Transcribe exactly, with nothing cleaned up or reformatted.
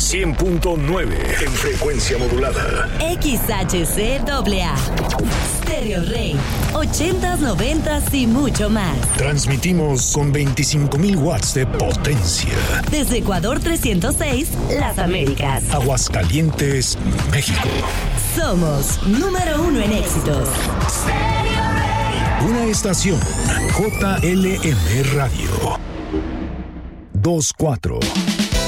cien punto nueve en frecuencia modulada. X H C A A. Stereo Rey. ochentas, noventas y mucho más. Transmitimos con veinticinco mil watts de potencia. Desde Ecuador trescientos seis, Las Américas. Aguascalientes, México. Somos número uno en éxitos. Una estación J L M Radio. dos cuatro.